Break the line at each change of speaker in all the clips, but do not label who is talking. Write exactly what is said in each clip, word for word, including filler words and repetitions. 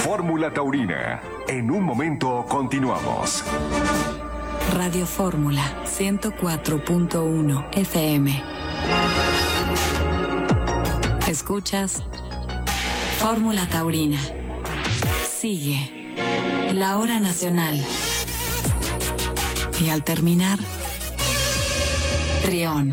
Fórmula Taurina. En un momento continuamos.
Radio Fórmula ciento cuatro punto uno F M. Escuchas Fórmula Taurina. Sigue la hora nacional. Y al terminar, Trión.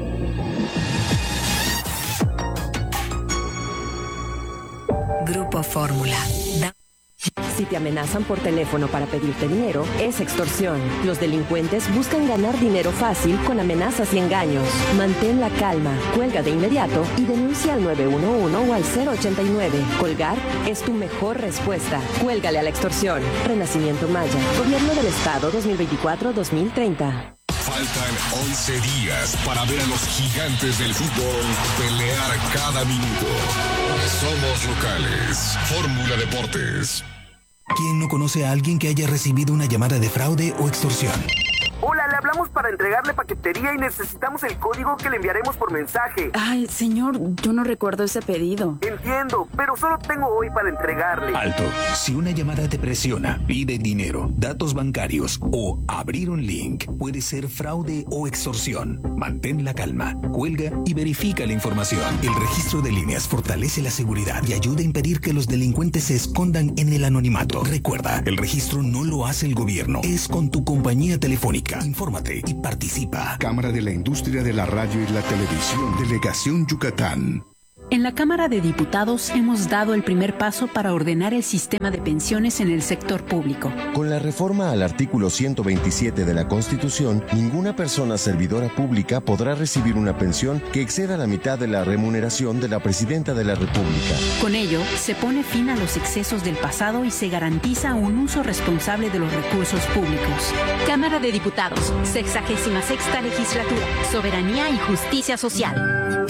Grupo Fórmula. Da-
Si te amenazan por teléfono para pedirte dinero, es extorsión. Los delincuentes buscan ganar dinero fácil con amenazas y engaños. Mantén la calma, cuelga de inmediato y denuncia al nueve uno uno o al cero ochenta y nueve. Colgar es tu mejor respuesta. Cuélgale a la extorsión. Renacimiento Maya. Gobierno del Estado dos mil veinticuatro a dos mil treinta.
Faltan once días para ver a los gigantes del fútbol pelear cada minuto. Somos locales. Fórmula Deportes.
¿Quién no conoce a alguien que haya recibido una llamada de fraude o extorsión?
Hola, le hablamos para entregarle paquetería y necesitamos el código que le enviaremos por mensaje.
Ay, señor, yo no recuerdo ese pedido.
Entiendo, pero solo tengo hoy para entregarle.
Alto. Si una llamada te presiona, pide dinero, datos bancarios o abrir un link, puede ser fraude o extorsión. Mantén la calma, cuelga y verifica la información. El registro de líneas fortalece la seguridad y ayuda a impedir que los delincuentes se escondan en el anonimato. Recuerda, el registro no lo hace el gobierno, es con tu compañía telefónica. Infórmate y participa.
Cámara de la Industria de la Radio y la Televisión, Delegación Yucatán.
En la Cámara de Diputados hemos dado el primer paso para ordenar el sistema de pensiones en el sector público.
Con la reforma al artículo ciento veintisiete de la Constitución, ninguna persona servidora pública podrá recibir una pensión que exceda la mitad de la remuneración de la Presidenta de la República.
Con ello, se pone fin a los excesos del pasado y se garantiza un uso responsable de los recursos públicos.
Cámara de Diputados, sexagésima sexta legislatura, Soberanía y Justicia Social.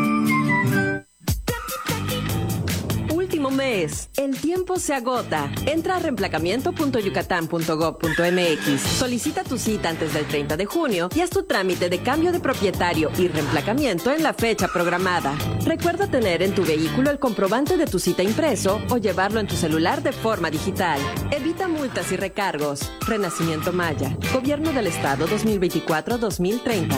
Mes. El tiempo se agota. Entra a reemplacamiento punto yucatán punto gob punto eme equis. Solicita tu cita antes del treinta de junio y haz tu trámite de cambio de propietario y reemplacamiento en la fecha programada. Recuerda tener en tu vehículo el comprobante de tu cita impreso o llevarlo en tu celular de forma digital. Evita multas y recargos. Renacimiento Maya. Gobierno del Estado dos mil veinticuatro a dos mil treinta.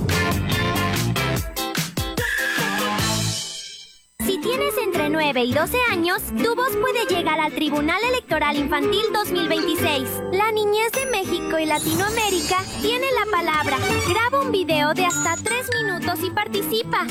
Si tienes entre nueve y doce años, tu voz puede llegar al Tribunal Electoral Infantil dos mil veintiséis. La niñez de México y Latinoamérica tiene la palabra. Graba un video de hasta tres minutos y participa.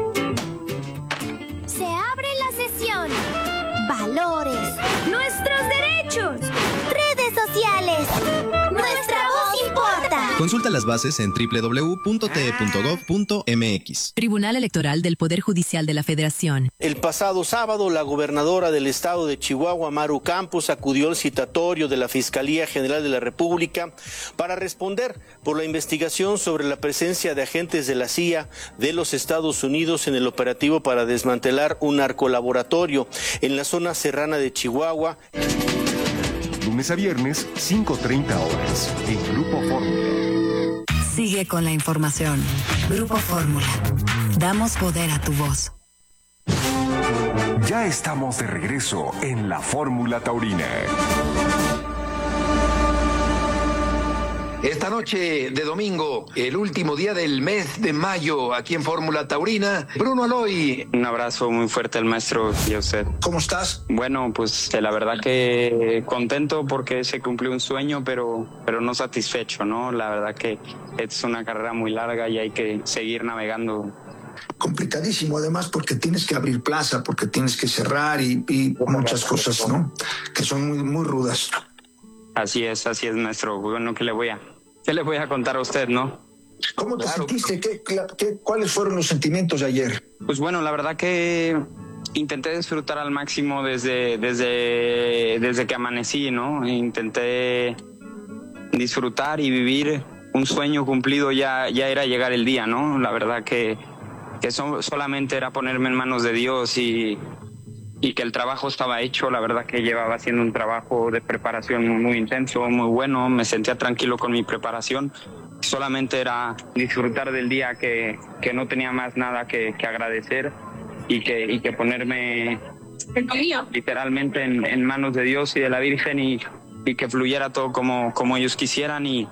Se abre la sesión. Valores. Nuestros derechos. Redes sociales. Nuestra voz importa.
Consulta las bases en doble u doble u doble u punto te punto gob punto eme equis.
Tribunal Electoral del Poder Judicial de la Federación.
El pasado sábado, la gobernadora del estado de Chihuahua, Maru Campos, acudió al citatorio de la Fiscalía General de la República para responder por la investigación sobre la presencia de agentes de la C I A de los Estados Unidos en el operativo para desmantelar un narcolaboratorio en la zona serrana de Chihuahua.
Lunes a viernes, cinco treinta horas, en Grupo Fórmula.
Sigue con la información. Grupo Fórmula. Damos poder a tu voz.
Ya estamos de regreso en la Fórmula Taurina.
Esta noche de domingo, el último día del mes de mayo, aquí en Fórmula Taurina, Bruno Aloy.
Un abrazo muy fuerte al maestro y a usted.
¿Cómo estás?
Bueno, pues la verdad que contento porque se cumplió un sueño, pero, pero no satisfecho, ¿no? La verdad que es una carrera muy larga y hay que seguir navegando.
Complicadísimo además porque tienes que abrir plaza, porque tienes que cerrar y, y muchas cosas, ¿no? Que son muy, muy rudas.
Así es, así es, maestro. Bueno, ¿qué le voy a, qué le voy a contar a usted, no?
¿Cómo te claro. sentiste? ¿Qué, qué, ¿Cuáles fueron los sentimientos de ayer?
Pues bueno, la verdad que intenté disfrutar al máximo desde, desde, desde que amanecí, ¿no? Intenté disfrutar y vivir un sueño cumplido, ya, ya era llegar el día, ¿no? La verdad que, que so, solamente era ponerme en manos de Dios y... y que el trabajo estaba hecho. La verdad que llevaba haciendo un trabajo de preparación muy, muy intenso, muy bueno, me sentía tranquilo con mi preparación, solamente era disfrutar del día, que, que no tenía más nada que, que agradecer y que, y que ponerme literalmente en, en manos de Dios y de la Virgen y, y que fluyera todo como, como ellos quisieran y,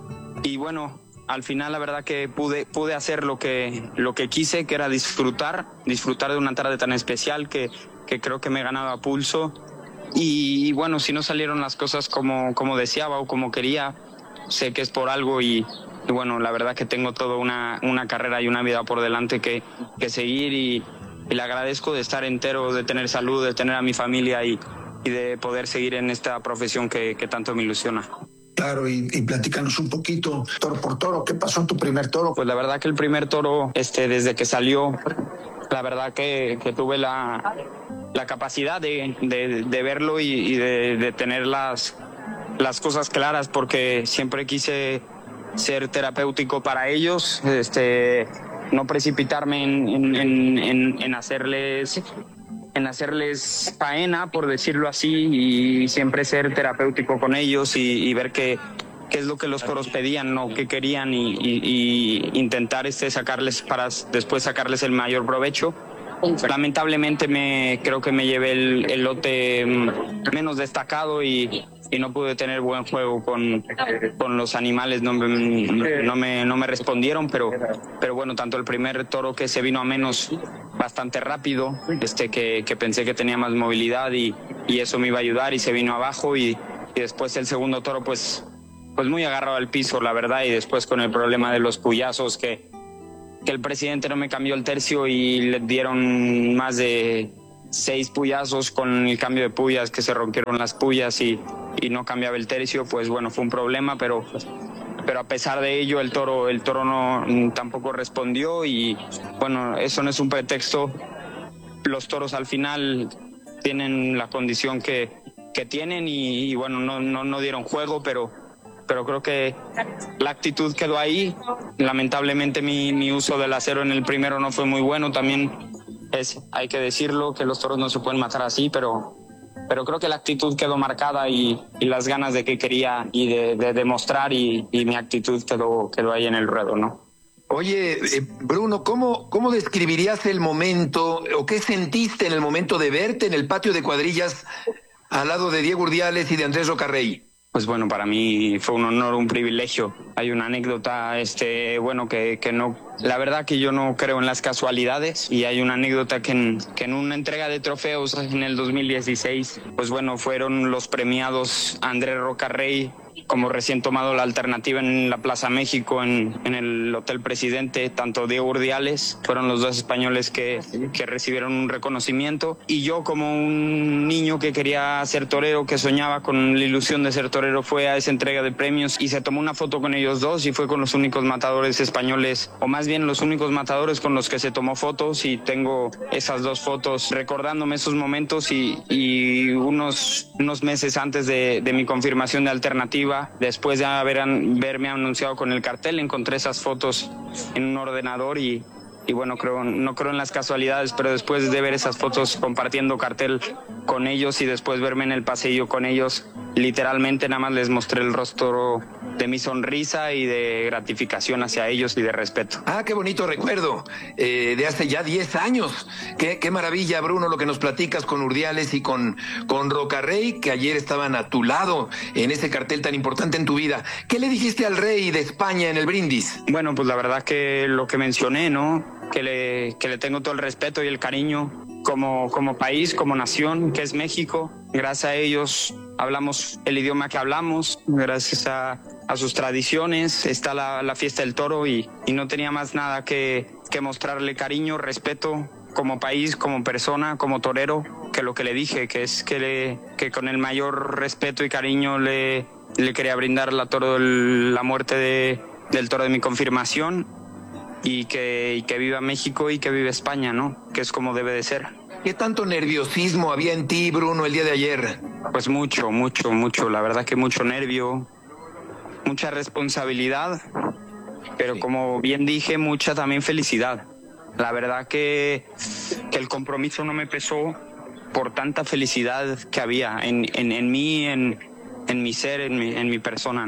y bueno, al final la verdad que pude, pude hacer lo que, lo que quise, que era disfrutar, disfrutar de una tarde tan especial que, que creo que me ganaba a pulso y, y bueno, si no salieron las cosas como, como deseaba o como quería, sé que es por algo y, y bueno, la verdad que tengo toda una, una carrera y una vida por delante que, que seguir y, y le agradezco de estar entero, de tener salud, de tener a mi familia y, y de poder seguir en esta profesión que, que tanto me ilusiona.
Claro, y, y platícanos un poquito, toro por toro, ¿qué pasó en tu primer toro?
Pues la verdad que el primer toro, este, desde que salió, la verdad que, que tuve la, la capacidad de, de, de verlo y, y de, de tener las, las cosas claras, porque siempre quise ser terapéutico para ellos, este, no precipitarme en, en, en, en, en hacerles... en hacerles faena, por decirlo así, y siempre ser terapéutico con ellos y, y ver qué, qué es lo que los toros pedían, ¿no? Qué querían y, y, y intentar este sacarles para después sacarles el mayor provecho. Lamentablemente me creo que me llevé el, el lote menos destacado y, y no pude tener buen juego con, con los animales, no me, no me, no me respondieron, pero, pero bueno, tanto el primer toro que se vino a menos bastante rápido, este que, que pensé que tenía más movilidad y, y eso me iba a ayudar y se vino abajo y, y después el segundo toro pues, pues muy agarrado al piso, la verdad, y después con el problema de los puyazos que que el presidente no me cambió el tercio y le dieron más de seis puyazos con el cambio de puyas, que se rompieron las puyas y, y no cambiaba el tercio, pues bueno, fue un problema, pero, pero a pesar de ello el toro, el toro no tampoco respondió y bueno, eso no es un pretexto. Los toros al final tienen la condición que, que tienen y, y bueno, no, no, no dieron juego, pero pero creo que la actitud quedó ahí. Lamentablemente mi, mi uso del acero en el primero no fue muy bueno, también es, hay que decirlo, que los toros no se pueden matar así, pero, pero creo que la actitud quedó marcada y, y las ganas de que quería y de, de demostrar y, y mi actitud quedó, quedó ahí en el ruedo, ¿no?
Oye, eh, Bruno, ¿cómo, ¿cómo describirías el momento o qué sentiste en el momento de verte en el patio de cuadrillas al lado de Diego Urdiales y de Andrés Rocarrey?
Pues bueno, para mí fue un honor, un privilegio. Hay una anécdota, este, bueno, que, que no, la verdad que yo no creo en las casualidades y hay una anécdota que en, que en una entrega de trofeos en el dos mil dieciséis, pues bueno, fueron los premiados Andrés Rocarrey, como recién tomado la alternativa en la Plaza México, en, en el Hotel Presidente, tanto Diego Urdiales, fueron los dos españoles que, que recibieron un reconocimiento, y yo como un niño que quería ser torero, que soñaba con la ilusión de ser torero, fue a esa entrega de premios y se tomó una foto con ellos dos y fue con los únicos matadores españoles, o más bien los únicos matadores con los que se tomó fotos, y tengo esas dos fotos recordándome esos momentos y, y unos, unos meses antes de, de mi confirmación de alternativa, después de haber, haberme anunciado con el cartel, encontré esas fotos en un ordenador y, y bueno, creo, no creo en las casualidades, pero después de ver esas fotos compartiendo cartel con ellos y después verme en el pasillo con ellos, literalmente nada más les mostré el rostro de mi sonrisa y de gratificación hacia ellos y de respeto.
Ah, qué bonito recuerdo, eh, de hace ya diez años. Qué, qué maravilla, Bruno, lo que nos platicas con Urdiales y con, con Rocarrey, que ayer estaban a tu lado en ese cartel tan importante en tu vida. ¿Qué le dijiste al rey de España en el brindis?
Bueno, pues la verdad que lo que mencioné, ¿no? Que le, que le tengo todo el respeto y el cariño como, como país, como nación, que es México. Gracias a ellos hablamos el idioma que hablamos, gracias a, a sus tradiciones está la, la fiesta del toro y, y no tenía más nada que, que mostrarle cariño, respeto como país, como persona, como torero, que lo que le dije, que es que, le, que con el mayor respeto y cariño le, le quería brindar la, toro, la muerte de, del toro de mi confirmación. Y que, y que viva México y que viva España, ¿no? Que es como debe de ser.
¿Qué tanto nerviosismo había en ti, Bruno, el día de ayer?
Pues mucho, mucho, mucho. La verdad que mucho nervio, mucha responsabilidad, pero como bien dije, mucha también felicidad. La verdad que, que el compromiso no me pesó por tanta felicidad que había en, en, en mí, en, en mi ser, en mi, en mi persona, ¿no?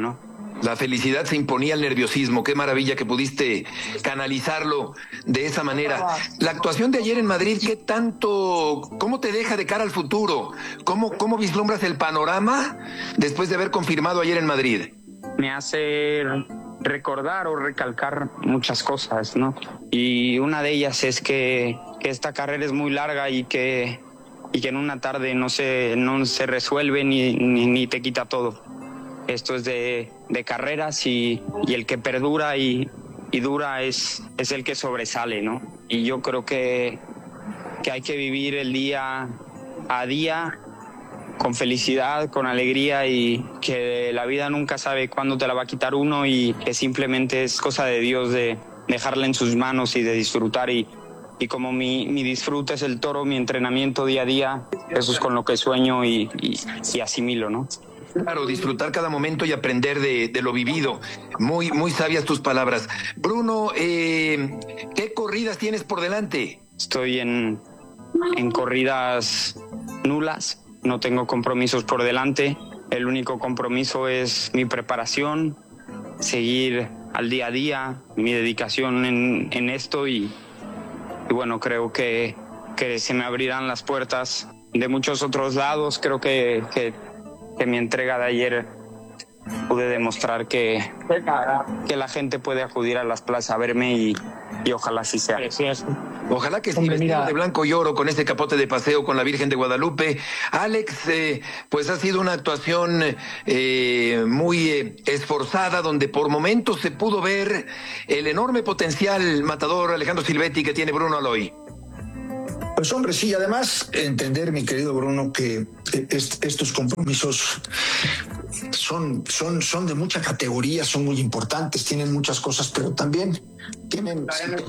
La felicidad se imponía al nerviosismo. Qué maravilla que pudiste canalizarlo de esa manera. La actuación de ayer en Madrid, ¿qué tanto, cómo te deja de cara al futuro? ¿Cómo, cómo vislumbras el panorama después de haber confirmado ayer en Madrid?
Me hace recordar o recalcar muchas cosas, ¿no? Y una de ellas es que, que esta carrera es muy larga y que, y que en una tarde no se, no se resuelve ni, ni, ni te quita todo. Esto es de, de carreras y, y el que perdura y, y dura es, es el que sobresale, ¿no? Y yo creo que, que hay que vivir el día a día con felicidad, con alegría, y que la vida nunca sabe cuándo te la va a quitar uno y que simplemente es cosa de Dios de dejarla en sus manos y de disfrutar. Y, y como mi, mi disfrute es el toro, mi entrenamiento día a día, eso es con lo que sueño y, y, y asimilo, ¿no?
Claro, disfrutar cada momento y aprender de, de lo vivido. Muy, muy sabias tus palabras. Bruno, eh, ¿qué corridas tienes por delante?
Estoy en, en corridas nulas, no tengo compromisos por delante. El único compromiso es mi preparación, seguir al día a día, mi dedicación en, en esto y, y bueno, creo que, que se me abrirán las puertas de muchos otros lados. Creo que... que que mi entrega de ayer pude demostrar que, que la gente puede acudir a las plazas a verme y, y ojalá así sea.
Ojalá que sí, vestido de blanco y oro con ese capote de paseo con la Virgen de Guadalupe. Alex, eh, pues ha sido una actuación eh, muy eh, esforzada, donde por momentos se pudo ver el enorme potencial matador Alejandro Silvetti que tiene Bruno Aloy.
Pues hombre, sí, además entender, mi querido Bruno, que est- estos compromisos son, son, son de mucha categoría, son muy importantes, tienen muchas cosas, pero también tienen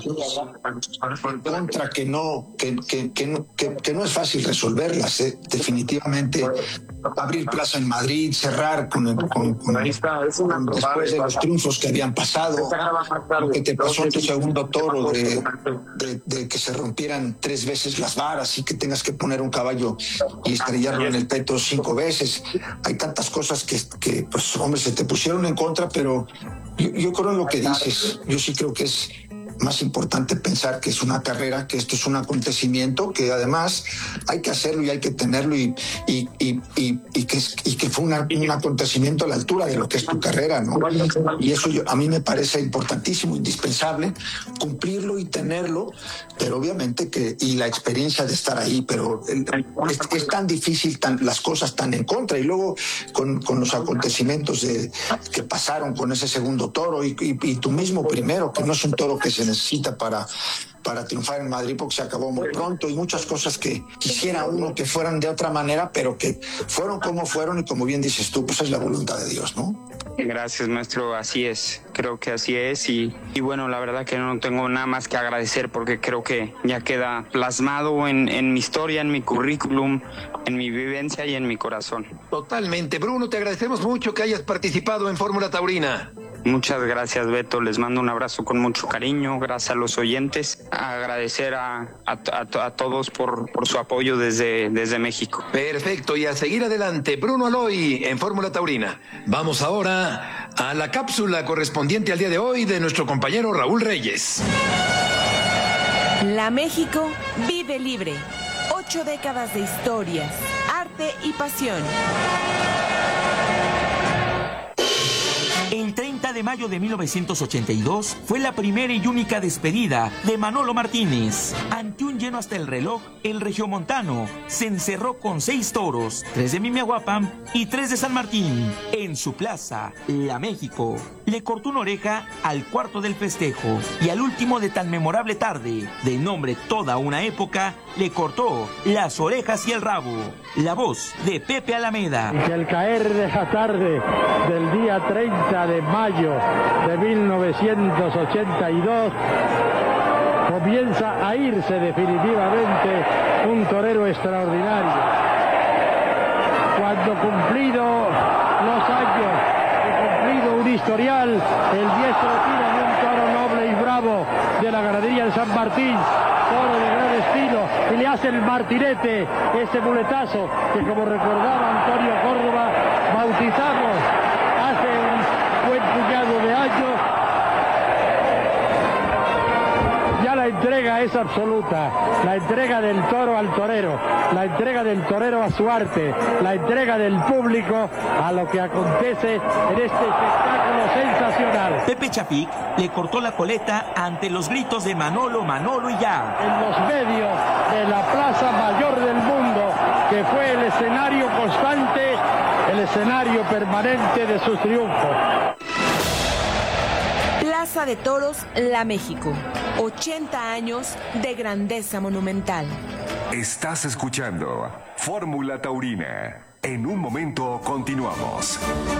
contra que no, que, que, que no, que, que no es fácil resolverlas, ¿eh? Definitivamente. Abrir plaza en Madrid, cerrar con, el, con, con, con después de los triunfos que habían pasado, lo que te pasó en tu segundo toro de, de, de que se rompieran tres veces las varas y que tengas que poner un caballo y estrellarlo en el peto cinco veces. Hay tantas cosas que, que pues hombre, se te pusieron en contra, pero yo, yo creo en lo que dices. Yo sí creo que es más importante pensar que es una carrera, que esto es un acontecimiento, que además hay que hacerlo y hay que tenerlo y, y, y, y, y, que, es, y que fue una, un acontecimiento a la altura de lo que es tu carrera, ¿no? Y eso yo, a mí me parece importantísimo, indispensable, cumplirlo y tenerlo, pero obviamente que, y la experiencia de estar ahí, pero el, es, es tan difícil, tan, las cosas tan en contra, y luego con, con los acontecimientos de, que pasaron con ese segundo toro y, y, y tu mismo primero, que no es un toro que se necesita para, para triunfar en Madrid porque se acabó muy pronto, y muchas cosas que quisiera uno que fueran de otra manera, pero que fueron como fueron, y como bien dices tú, pues es la voluntad de Dios, ¿no?
Gracias, maestro, así es, creo que así es, y, y bueno, la verdad que no tengo nada más que agradecer porque creo que ya queda plasmado en, en mi historia, en mi currículum, en mi vivencia y en mi corazón.
Totalmente. Bruno, te agradecemos mucho que hayas participado en Fórmula Taurina.
Muchas gracias, Beto. Les mando un abrazo con mucho cariño. Gracias a los oyentes. Agradecer a, a, a, a todos por, por su apoyo desde, desde México.
Perfecto. Y a seguir adelante, Bruno Aloy en Fórmula Taurina. Vamos ahora a la cápsula correspondiente al día de hoy de nuestro compañero Raúl Reyes.
La México vive libre. Ocho décadas de historias, arte y pasión.
El treinta de mayo de mil novecientos ochenta y dos fue la primera y única despedida de Manolo Martínez. Ante un lleno hasta el reloj, el regiomontano se encerró con seis toros, tres de Mimiahuapan y tres de San Martín. En su plaza, La México, le cortó una oreja al cuarto del festejo, y al último de tan memorable tarde, de nombre toda una época, le cortó las orejas y el rabo. La voz de Pepe Alameda.
Y que al caer de esa tarde del día treinta de mayo de mil novecientos ochenta y dos comienza a irse definitivamente un torero extraordinario. Cuando cumplido los años y cumplido un historial, el diestro tira de un toro noble y bravo de la ganadería de San Martín, toro de gran estilo, y le hace el martinete, ese muletazo que, como recordaba Antonio Córdoba, bautizamos hace un buen puñado de años. Ya la entrega es absoluta, la entrega del toro al torero, la entrega del torero a su arte, la entrega del público a lo que acontece en este espectáculo sensacional.
Pepe Chapik le cortó la coleta ante los gritos de Manolo, Manolo y ya.
En los medios de la Plaza Mayor del Mundo, que fue el escenario constante, el escenario permanente de sus triunfos.
Plaza de Toros, La México. ochenta años de grandeza monumental.
Estás escuchando Fórmula Taurina. En un momento continuamos.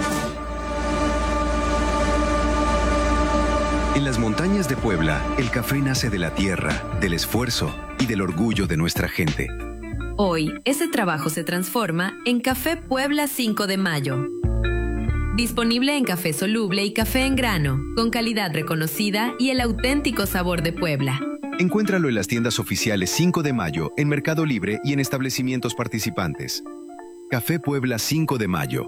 En las montañas de Puebla, el café nace de la tierra, del esfuerzo y del orgullo de nuestra gente.
Hoy, ese trabajo se transforma en Café Puebla cinco de mayo. Disponible en café soluble y café en grano, con calidad reconocida y el auténtico sabor de Puebla.
Encuéntralo en las tiendas oficiales cinco de mayo, en Mercado Libre y en establecimientos participantes. Café Puebla cinco de mayo.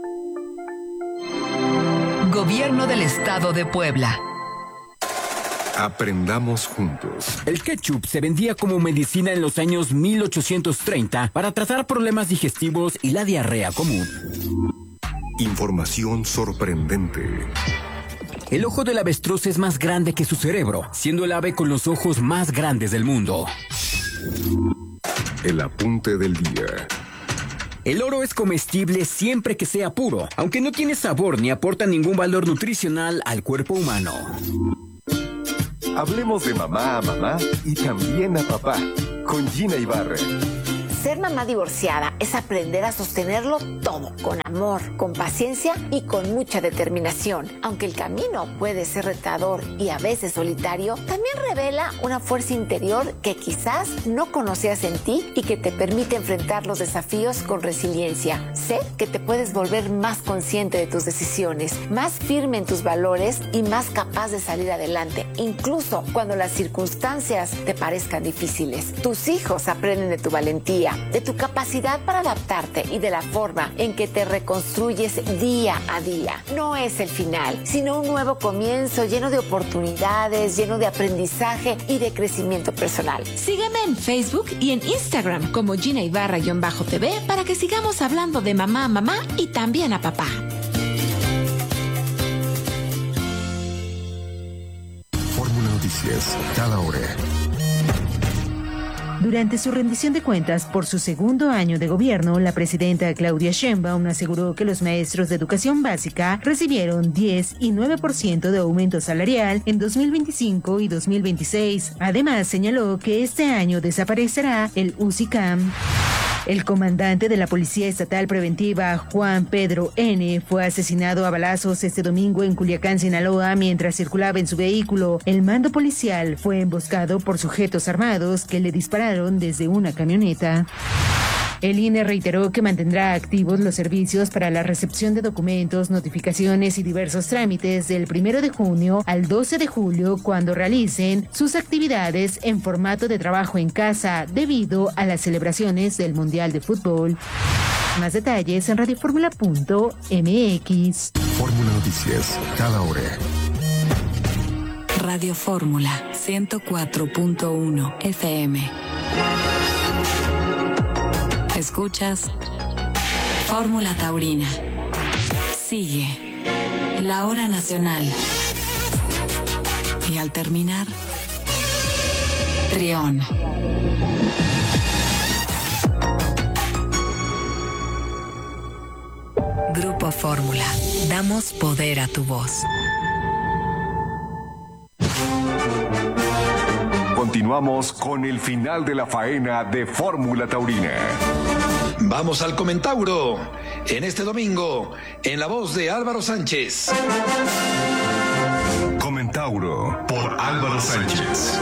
Gobierno del Estado de Puebla.
Aprendamos juntos.
El ketchup se vendía como medicina en los años mil ochocientos treinta para tratar problemas digestivos y la diarrea común.
Información sorprendente.
El ojo del avestruz es más grande que su cerebro, siendo el ave con los ojos más grandes del mundo.
El apunte del día.
El oro es comestible siempre que sea puro, aunque no tiene sabor ni aporta ningún valor nutricional al cuerpo humano.
Hablemos de mamá a mamá y también a papá, con Gina Ibarra.
Ser mamá divorciada es aprender a sostenerlo todo, con amor, con paciencia y con mucha determinación. Aunque el camino puede ser retador y a veces solitario, también revela una fuerza interior que quizás no conocías en ti y que te permite enfrentar los desafíos con resiliencia. Sé que te puedes volver más consciente de tus decisiones, más firme en tus valores y más capaz de salir adelante, incluso cuando las circunstancias te parezcan difíciles. Tus hijos aprenden de tu valentía, de tu capacidad para adaptarte y de la forma en que te reconstruyes día a día. No es el final, sino un nuevo comienzo lleno de oportunidades, lleno de aprendizaje y de crecimiento personal.
Sígueme en Facebook y en Instagram como Gina Ibarra-T V para que sigamos hablando de mamá a mamá y también a papá.
Fórmula Noticias, cada hora.
Durante su rendición de cuentas por su segundo año de gobierno, la presidenta Claudia Sheinbaum aseguró que los maestros de educación básica recibieron diez y nueve por ciento de aumento salarial en dos mil veinticinco y dos mil veintiséis. Además, señaló que este año desaparecerá el U C I C A M. El comandante de la Policía Estatal Preventiva, Juan Pedro N., fue asesinado a balazos este domingo en Culiacán, Sinaloa, mientras circulaba en su vehículo. El mando policial fue emboscado por sujetos armados que le dispararon desde una camioneta. El I N E reiteró que mantendrá activos los servicios para la recepción de documentos, notificaciones y diversos trámites del primero de junio al doce de julio, cuando realicen sus actividades en formato de trabajo en casa debido a las celebraciones del Mundial de Fútbol. Más detalles en radioformula punto m x.
Fórmula Noticias, cada hora.
Radio Fórmula ciento cuatro punto uno F M. Escuchas Fórmula Taurina. Sigue la hora nacional. Y al terminar, Trión. Grupo Fórmula. Damos poder a tu voz.
Continuamos con el final de la faena de Fórmula Taurina.
Vamos al Comentauro, en este domingo, en la voz de Álvaro Sánchez.
Comentauro, por Álvaro Sánchez.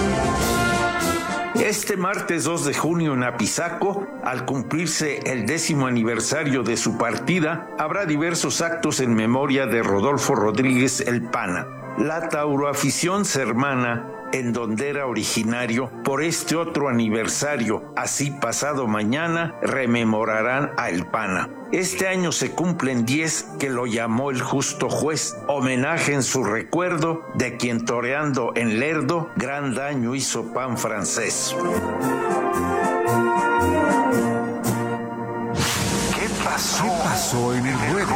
Este martes dos de junio en Apizaco, al cumplirse el décimo aniversario de su partida, habrá diversos actos en memoria de Rodolfo Rodríguez el Pana. La tauroafición se hermana en donde era originario. Por este otro aniversario, así pasado mañana, rememorarán a El Pana. Este año se cumplen diez que lo llamó el justo juez, homenaje en su recuerdo de quien toreando en Lerdo gran daño hizo pan francés.
¿Qué pasó? ¿Qué pasó en el ruedo?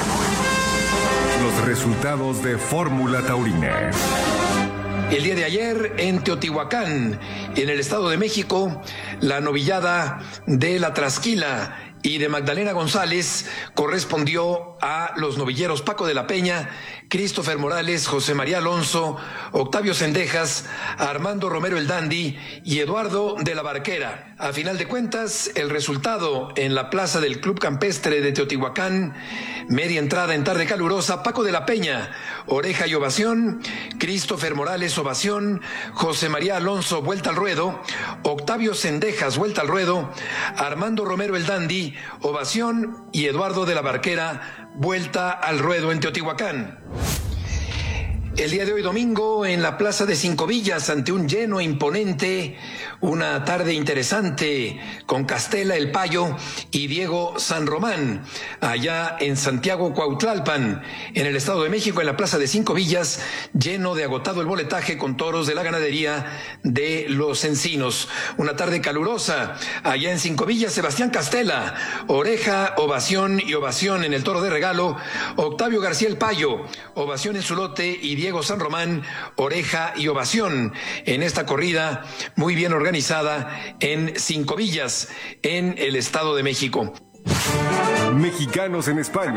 Los resultados de Fórmula Taurina.
El día de ayer en Teotihuacán, en el Estado de México, la novillada de la Trasquila y de Magdalena González correspondió a los novilleros Paco de la Peña, Christopher Morales, José María Alonso, Octavio Cendejas, Armando Romero el Dandy y Eduardo de la Barquera. A final de cuentas, el resultado en la plaza del Club Campestre de Teotihuacán, media entrada en tarde calurosa, Paco de la Peña, oreja y ovación, Christopher Morales, ovación, José María Alonso, vuelta al ruedo, Octavio Cendejas, vuelta al ruedo, Armando Romero el Dandy, ovación, y Eduardo de la Barquera, vuelta al ruedo en Teotihuacán. El día de hoy domingo en la plaza de Cinco Villas, ante un lleno imponente, una tarde interesante con Castela el Payo y Diego San Román, allá en Santiago Cuautlalpan, en el Estado de México, en la plaza de Cinco Villas, lleno de agotado el boletaje con toros de la ganadería de Los Encinos. Una tarde calurosa, allá en Cinco Villas, Sebastián Castela, oreja, ovación y ovación en el toro de regalo, Octavio García el Payo, ovación en su lote, y Diego San Román, oreja y ovación en esta corrida muy bien organizada en Cinco Villas, en el Estado de México.
Mexicanos en España.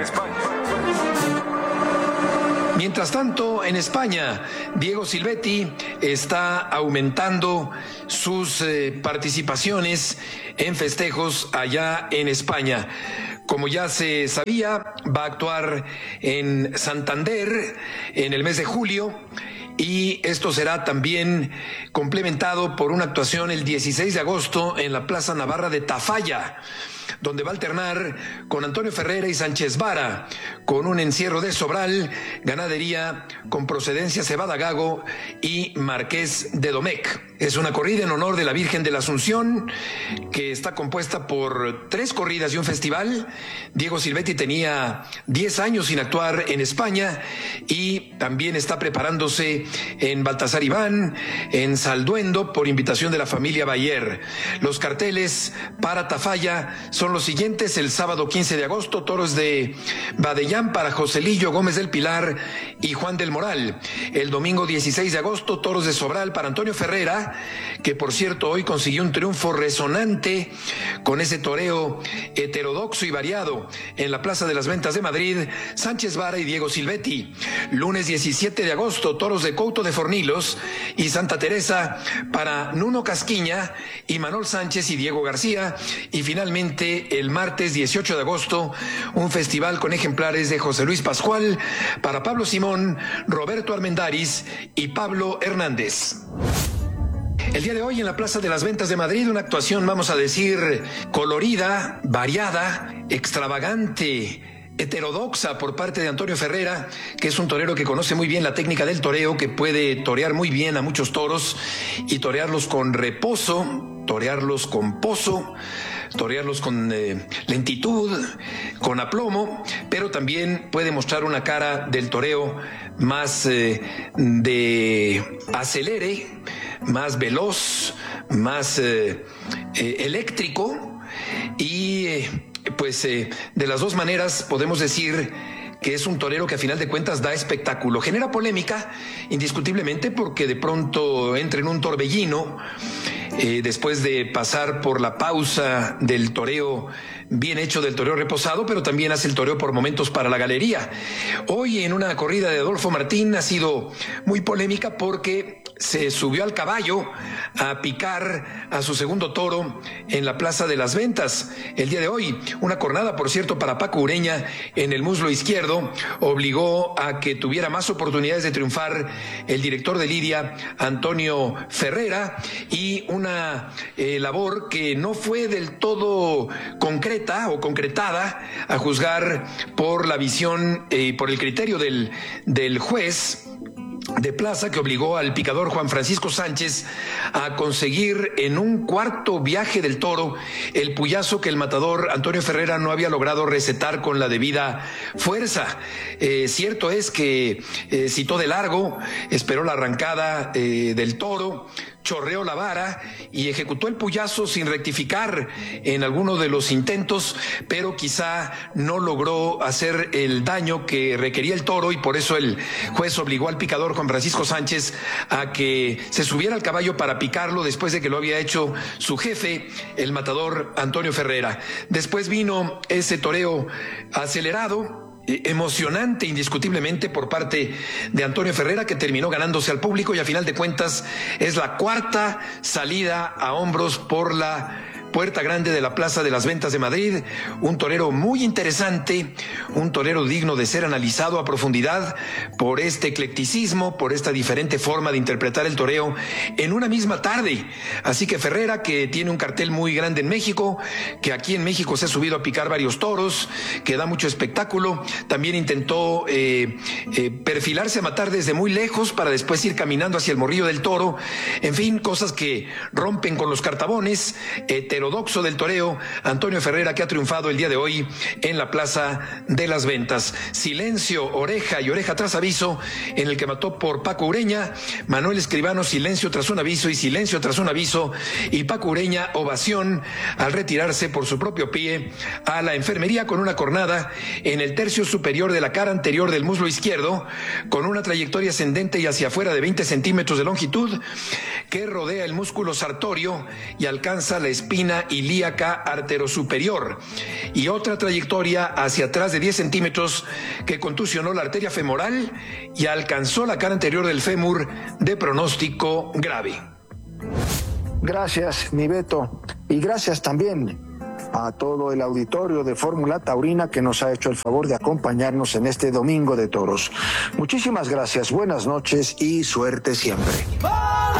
Mientras tanto, en España, Diego Silvetti está aumentando sus eh, participaciones en festejos allá en España. Como ya se sabía, va a actuar en Santander en el mes de julio, y esto será también complementado por una actuación el dieciséis de agosto en la Plaza Navarra de Tafalla, donde va a alternar con Antonio Ferrera y Sánchez Vara, con un encierro de Sobral, ganadería con procedencia Cebada Gago y Marqués de Domecq. Es una corrida en honor de la Virgen de la Asunción, que está compuesta por tres corridas y un festival. Diego Silvetti tenía diez años sin actuar en España y también está preparándose en Baltasar Iván, en Salduendo, por invitación de la familia Bayer. Los carteles para Tafalla son los siguientes: el sábado quince de agosto, toros de Badellán para Joselillo Gómez del Pilar y Juan del Moral. El domingo dieciséis de agosto, toros de Sobral para Antonio Ferrera, que por cierto hoy consiguió un triunfo resonante con ese toreo heterodoxo y variado en la Plaza de las Ventas de Madrid, Sánchez Vara y Diego Silvetti. Lunes diecisiete de agosto, toros de Couto de Fornilos y Santa Teresa para Nuno Casquiña y Manol Sánchez y Diego García. Y finalmente el martes dieciocho de agosto, un festival con ejemplares de José Luis Pascual para Pablo Simón, Roberto Armendáriz y Pablo Hernández. El día de hoy en la Plaza de las Ventas de Madrid, una actuación, vamos a decir, colorida, variada, extravagante, heterodoxa por parte de Antonio Ferrera, que es un torero que conoce muy bien la técnica del toreo, que puede torear muy bien a muchos toros y torearlos con reposo, torearlos con pozo, torearlos con eh, lentitud, con aplomo, pero también puede mostrar una cara del toreo más eh, de acelere, más veloz, más eh, eh, eléctrico, y eh, pues eh, de las dos maneras podemos decir que es un torero que a final de cuentas da espectáculo. Genera polémica, indiscutiblemente, porque de pronto entra en un torbellino eh, después de pasar por la pausa del toreo bien hecho, del toreo reposado, pero también hace el toreo por momentos para la galería. Hoy en una corrida de Adolfo Martín ha sido muy polémica porque se subió al caballo a picar a su segundo toro en la Plaza de las Ventas. El día de hoy, una cornada, por cierto, para Paco Ureña en el muslo izquierdo, obligó a que tuviera más oportunidades de triunfar el director de lidia, Antonio Ferrera, y una eh, labor que no fue del todo concreta o concretada, a juzgar por la visión y eh, por el criterio del, del juez. de plaza que obligó al picador Juan Francisco Sánchez a conseguir en un cuarto viaje del toro el puyazo que el matador Antonio Ferrera no había logrado recetar con la debida fuerza. Eh, cierto es que eh, citó de largo, esperó la arrancada eh, del toro, chorreó la vara y ejecutó el puyazo sin rectificar en alguno de los intentos, pero quizá no logró hacer el daño que requería el toro y por eso el juez obligó al picador Juan Francisco Sánchez a que se subiera al caballo para picarlo después de que lo había hecho su jefe, el matador Antonio Ferrera. Después vino ese toreo acelerado, emocionante indiscutiblemente por parte de Antonio Ferrera, que terminó ganándose al público y a final de cuentas es la cuarta salida a hombros por la Puerta Grande de la Plaza de las Ventas de Madrid. Un torero muy interesante, un torero digno de ser analizado a profundidad por este eclecticismo, por esta diferente forma de interpretar el toreo en una misma tarde. Así que Ferrera, que tiene un cartel muy grande en México, que aquí en México se ha subido a picar varios toros, que da mucho espectáculo, también intentó eh, eh, perfilarse a matar desde muy lejos para después ir caminando hacia el morrillo del toro. En fin, cosas que rompen con los cartabones. Heterodoxo del toreo, Antonio Ferrera, que ha triunfado el día de hoy en la Plaza de las Ventas. Silencio, oreja y oreja tras aviso, en el que mató por Paco Ureña. Manuel Escribano, silencio tras un aviso y silencio tras un aviso. Y Paco Ureña, ovación al retirarse por su propio pie a la enfermería con una cornada en el tercio superior de la cara anterior del muslo izquierdo, con una trayectoria ascendente y hacia afuera de veinte centímetros de longitud, que rodea el músculo sartorio y alcanza la espina ilíaca arterosuperior, y otra trayectoria hacia atrás de diez centímetros que contusionó la arteria femoral y alcanzó la cara anterior del fémur, de pronóstico grave.
Gracias, mi Beto, y gracias también a todo el auditorio de Fórmula Taurina que nos ha hecho el favor de acompañarnos en este Domingo de Toros. Muchísimas gracias, buenas noches y suerte siempre.